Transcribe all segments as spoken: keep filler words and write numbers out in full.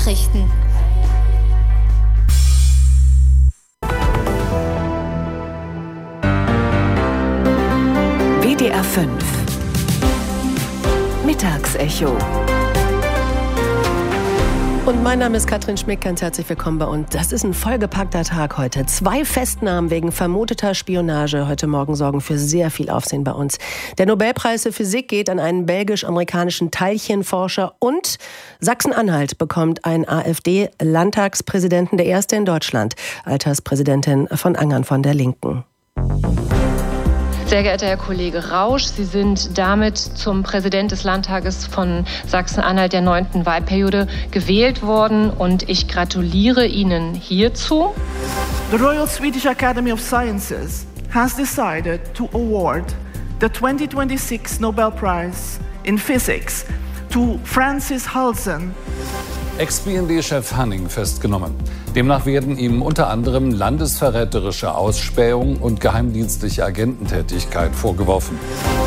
Nachrichten. W D R fünf Mittagsecho. Und mein Name ist Katrin Schmick, ganz herzlich willkommen bei uns. Das ist ein vollgepackter Tag heute. Zwei Festnahmen wegen vermuteter Spionage heute Morgen sorgen für sehr viel Aufsehen bei uns. Der Nobelpreis für Physik geht an einen belgisch-amerikanischen Teilchenforscher und Sachsen-Anhalt bekommt einen AfD-Landtagspräsidenten, der erste in Deutschland, Alterspräsidentin von Angern von der Linken. Sehr geehrter Herr Kollege Rausch, Sie sind damit zum Präsident des Landtages von Sachsen-Anhalt der neunten Wahlperiode gewählt worden und ich gratuliere Ihnen hierzu. The Royal Swedish Academy of Sciences has decided to award the twenty twenty-six Nobel Prize in Physics to Francis Halsen. Ex-B N D-Chef Hanning festgenommen. Demnach werden ihm unter anderem landesverräterische Ausspähung und geheimdienstliche Agententätigkeit vorgeworfen.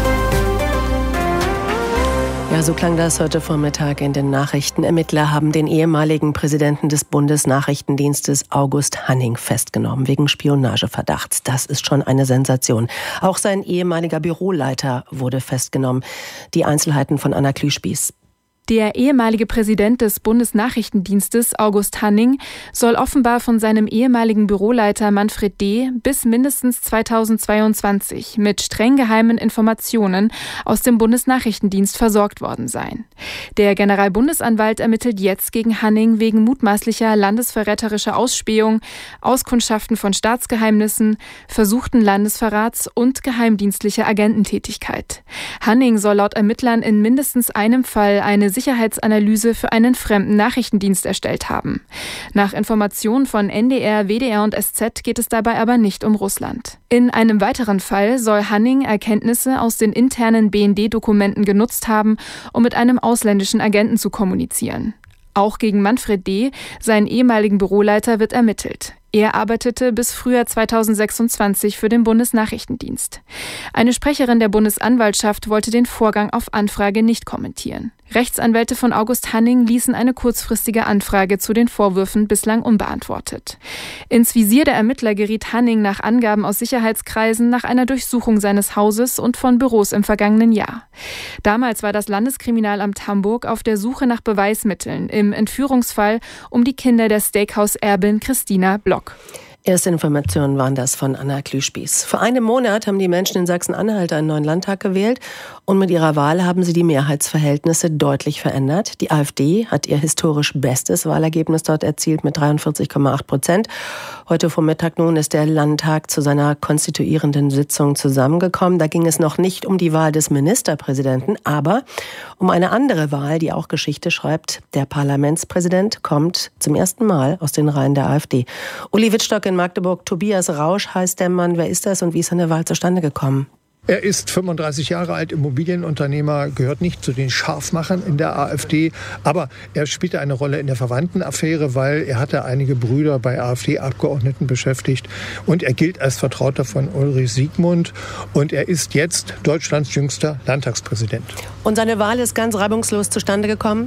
Ja, so klang das heute Vormittag in den Nachrichten. Ermittler haben den ehemaligen Präsidenten des Bundesnachrichtendienstes August Hanning festgenommen, wegen Spionageverdachts. Das ist schon eine Sensation. Auch sein ehemaliger Büroleiter wurde festgenommen. Die Einzelheiten von Anna Klüspieß. Der ehemalige Präsident des Bundesnachrichtendienstes, August Hanning, soll offenbar von seinem ehemaligen Büroleiter Manfred D. bis mindestens zweitausendzweiundzwanzig mit streng geheimen Informationen aus dem Bundesnachrichtendienst versorgt worden sein. Der Generalbundesanwalt ermittelt jetzt gegen Hanning wegen mutmaßlicher landesverräterischer Ausspähung, Auskundschaften von Staatsgeheimnissen, versuchten Landesverrats und geheimdienstlicher Agententätigkeit. Hanning soll laut Ermittlern in mindestens einem Fall eine Sicherheitsanalyse für einen fremden Nachrichtendienst erstellt haben. Nach Informationen von N D R, W D R und S Z geht es dabei aber nicht um Russland. In einem weiteren Fall soll Hanning Erkenntnisse aus den internen B N D-Dokumenten genutzt haben, um mit einem ausländischen Agenten zu kommunizieren. Auch gegen Manfred D., seinen ehemaligen Büroleiter, wird ermittelt. Er arbeitete bis Frühjahr zweitausendsechsundzwanzig für den Bundesnachrichtendienst. Eine Sprecherin der Bundesanwaltschaft wollte den Vorgang auf Anfrage nicht kommentieren. Rechtsanwälte von August Hanning ließen eine kurzfristige Anfrage zu den Vorwürfen bislang unbeantwortet. Ins Visier der Ermittler geriet Hanning nach Angaben aus Sicherheitskreisen nach einer Durchsuchung seines Hauses und von Büros im vergangenen Jahr. Damals war das Landeskriminalamt Hamburg auf der Suche nach Beweismitteln im Entführungsfall um die Kinder der Steakhouse-Erbin Christina Block. Erste Informationen waren das von Anna Klüspieß. Vor einem Monat haben die Menschen in Sachsen-Anhalt einen neuen Landtag gewählt und mit ihrer Wahl haben sie die Mehrheitsverhältnisse deutlich verändert. Die AfD hat ihr historisch bestes Wahlergebnis dort erzielt mit dreiundvierzig Komma acht Prozent. Heute Vormittag nun ist der Landtag zu seiner konstituierenden Sitzung zusammengekommen. Da ging es noch nicht um die Wahl des Ministerpräsidenten, aber um eine andere Wahl, die auch Geschichte schreibt. Der Parlamentspräsident kommt zum ersten Mal aus den Reihen der AfD. Uli Wittstock in Magdeburg. Tobias Rausch heißt der Mann. Wer ist das und wie ist seine Wahl zustande gekommen? Er ist fünfunddreißig Jahre alt, Immobilienunternehmer, gehört nicht zu den Scharfmachern in der AfD, aber er spielte eine Rolle in der Verwandtenaffäre, weil er hatte einige Brüder bei AfD-Abgeordneten beschäftigt und er gilt als Vertrauter von Ulrich Siegmund und er ist jetzt Deutschlands jüngster Landtagspräsident. Und seine Wahl ist ganz reibungslos zustande gekommen?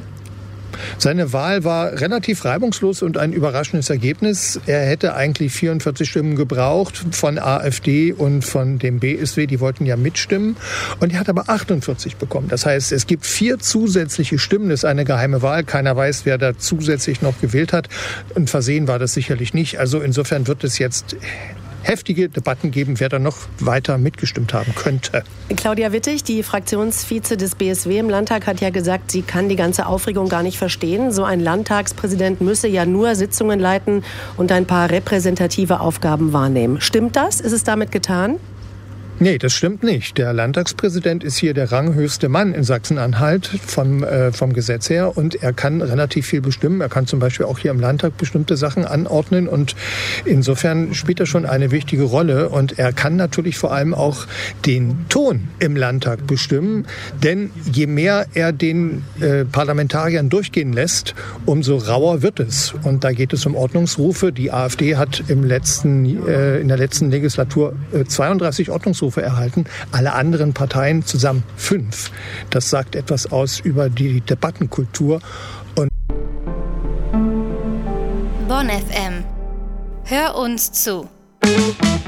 Seine Wahl war relativ reibungslos und ein überraschendes Ergebnis. Er hätte eigentlich vierundvierzig Stimmen gebraucht von AfD und von dem B S W, die wollten ja mitstimmen. Und er hat aber achtundvierzig bekommen. Das heißt, es gibt vier zusätzliche Stimmen. Das ist eine geheime Wahl. Keiner weiß, wer da zusätzlich noch gewählt hat. Ein Versehen war das sicherlich nicht. Also insofern wird es jetzt heftige Debatten geben, wer da noch weiter mitgestimmt haben könnte. Claudia Wittig, die Fraktionsvize des B S W im Landtag, hat ja gesagt, sie kann die ganze Aufregung gar nicht verstehen. So ein Landtagspräsident müsse ja nur Sitzungen leiten und ein paar repräsentative Aufgaben wahrnehmen. Stimmt das? Ist es damit getan? Nee, das stimmt nicht. Der Landtagspräsident ist hier der ranghöchste Mann in Sachsen-Anhalt vom, äh, vom Gesetz her und er kann relativ viel bestimmen. Er kann zum Beispiel auch hier im Landtag bestimmte Sachen anordnen und insofern spielt er schon eine wichtige Rolle und er kann natürlich vor allem auch den Ton im Landtag bestimmen, denn je mehr er den äh, Parlamentariern durchgehen lässt, umso rauer wird es. Und da geht es um Ordnungsrufe. Die AfD hat im letzten, äh, in der letzten Legislatur äh, zweiunddreißig Ordnungsrufe erhalten, alle anderen Parteien zusammen fünf. Das sagt etwas aus über die Debattenkultur. Und Bonn F M. Hör uns zu.